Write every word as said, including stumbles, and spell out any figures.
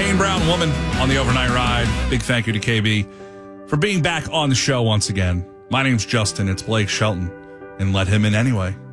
Kane Brown, Woman on the Overnight Ride. Big thank you to K B for being back on the show once again. My name's Justin. It's Blake Shelton. And let him in anyway.